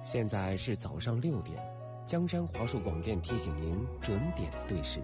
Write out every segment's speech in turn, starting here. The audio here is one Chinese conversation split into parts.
现在是早上6点，江山华数广电提醒您准点对时。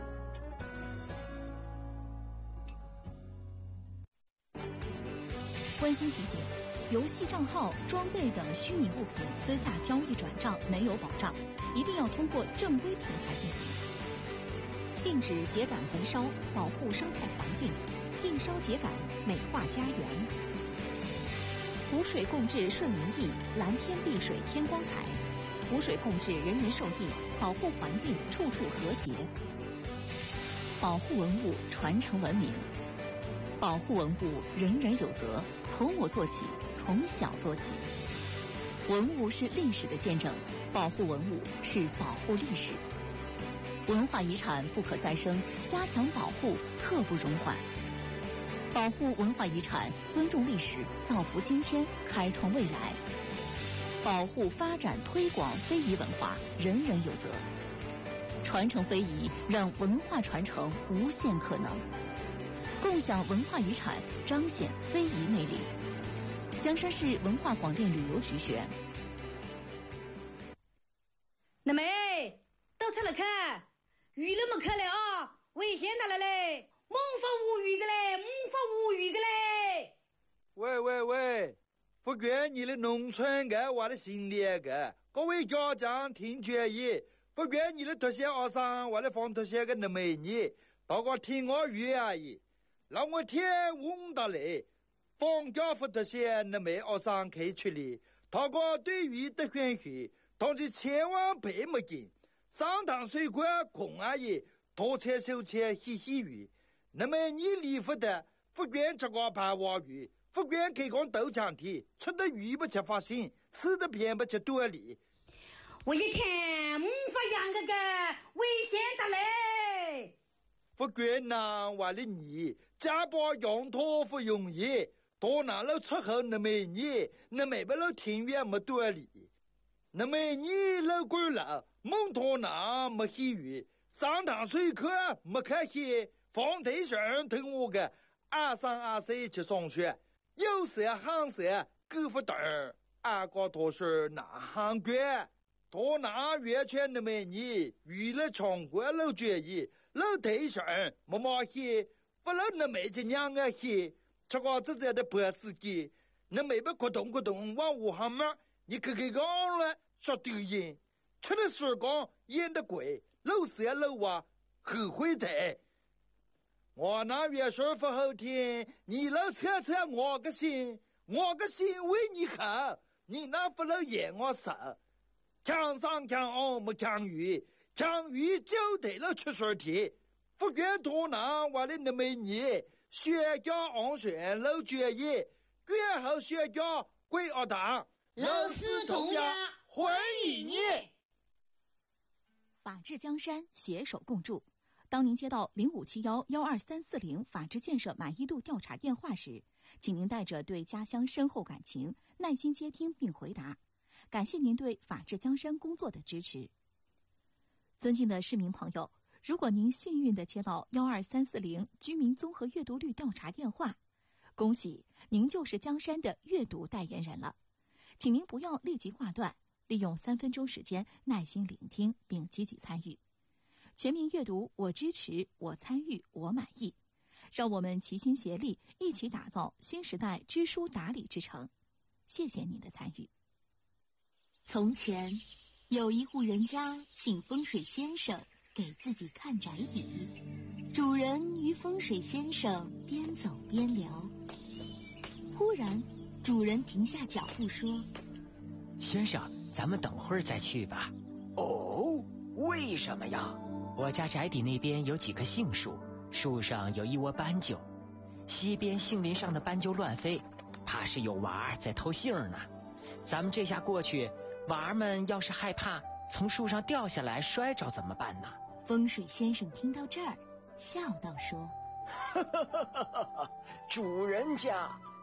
温馨提醒：游戏账号、装备等虚拟物品私下交易转账没有保障，一定要通过正规平台进行。禁止秸秆焚烧，保护生态环境；禁烧秸秆，美化家园。湖水共治顺民意，蓝天碧水天光彩。湖水共治，人人受益，保护环境，处处和谐。保护文物，传承文明。保护文物，人人有责，从我做起，从小做起。文物是历史的见证，保护文物是保护历史。文化遗产不可再生，加强保护，刻不容缓。保护文化遗产，尊重历史，造福今天，开创未来。保护、发展、推广非遗文化，人人有责。传承非遗，让文化传承无限可能。共享文化遗产，彰显非遗魅力。江山市文化广电旅游局宣。 那妹，到车了看，鱼了没看了啊？危险到了嘞！猛发无语个嘞，猛发无语个嘞！ 喂，福建你的农村个我的心里个，各位家长听决议，福建你的特些学生我的放特些个那美女，大家听我语而已。让我天问到嘞，放假福特些那美学生可以出来，他个对于的选学，但是千万别没劲，上堂水果空而已，多切手切嘻嘻语。那么你离福的福建这个盘娃鱼，福建开工豆浆体，吃的鱼不吃发心，吃的偏不吃多里。 我一天发养个危险的嘞！ 福建南话的你，家把羊驼不容易，多拿了出口那么你，那没不了庭院没多里。那么你老鬼了，蒙托南没喜鱼，上堂水课没开戏。放对象等我个23、24去上学，有时行时够不等，俺个多是南行官，多拿月圈的美女，娱乐场馆老决议，老对象没马戏，不老那没去娘个戏，这个自己的博司机，那没不咕咚咕咚往屋上面，你看看讲了说抖音，吃的时光演的贵，老时老啊后悔的。我那月说不好听，你老扯扯我个心为你好，你那不能演我手，强上强下没强鱼，强鱼就得了出水题。福建多南我的那美女，学家安全老决议，卷后学家归学堂， 老师同样欢迎你。 法治江山，携手共筑。当您接到0571-12340法治建设满意度调查电话时，请您带着对家乡深厚感情，耐心接听并回答。感谢您对法治江山工作的支持。尊敬的市民朋友，如果您幸运地接到12340居民综合阅读率调查电话，恭喜您就是江山的阅读代言人了。请您不要立即挂断，利用3分钟时间耐心聆听并积极参与。全民阅读，我支持，我参与，我满意。让我们齐心协力，一起打造新时代知书达理之城。谢谢您的参与。 从前，有一户人家请风水先生给自己看宅邸，主人与风水先生边走边聊。忽然，主人停下脚步说：“ 先生，咱们等会儿再去吧。”“哦，为什么呀？”“我家宅邸那边有几棵杏树，树上有一窝斑鸠，西边杏林上的斑鸠乱飞，怕是有娃儿在偷杏呢。咱们这下过去，娃儿们要是害怕从树上掉下来摔着怎么办呢？” 风水先生听到这儿，笑道说：“ 主人家